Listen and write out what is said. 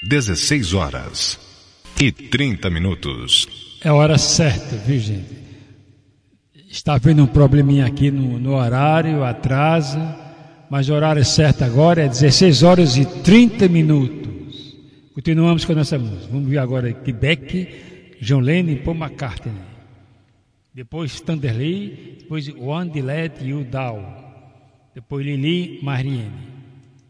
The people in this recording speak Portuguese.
16h30. É a hora certa, viu, gente? Está havendo um probleminha aqui no horário, atrasa, mas o horário certo agora é 16h30. Continuamos com a nossa música. Vamos ver agora Beck, John Lennon e Paul McCartney. Depois Thunderley, depois One Let You Down. Depois Lili Marianne.